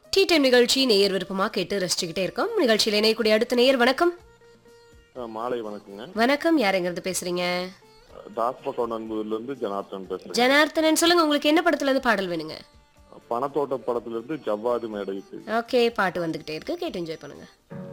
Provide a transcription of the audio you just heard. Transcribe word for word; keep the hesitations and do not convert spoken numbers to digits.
Tea time நிகழ்ச்சி நேயர் விருப்பமா கேட்டு ரசிச்சுக்கிட்டே இருக்கோம். நிகழ்ச்சியில இணையக்கூடிய அடுத்த நேயர் வணக்கம். ஆ, மாலை வணக்கங்க. வணக்கம், யார் எங்கிருந்து பேசுறீங்க? தாஸ்பகோட் அன்பூர்ல இருந்து ஜனார்த்தன் பேசுறேங்க. ஜனார்த்தனன், சொல்லுங்க உங்களுக்கு என்ன படத்துல இருந்து பாடல் வேணுங்க? பணத்தோட்ட படத்துல இருந்து ஜவ்வாது மேடை. ஓகே, பாட்டு வந்துகிட்டே இருக்கு, கேட்டு என்ஜாய் பண்ணுங்க.